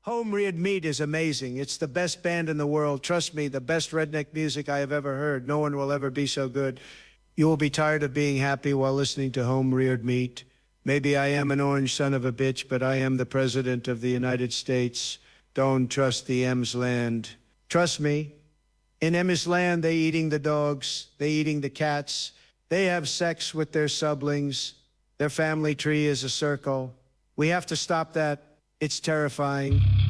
Home Reared Meat is amazing. It's the best band in the world. Trust me, the best redneck music I have ever heard. No one will ever be so good. You will be tired of being happy while listening to Home Reared Meat. Maybe I am an orange son of a bitch, but I am the president of the United States. Don't trust the M's land. Trust me. In M's land, they eating the dogs. They eating the cats. They have sex with their siblings. Their family tree is a circle. We have to stop that. It's terrifying.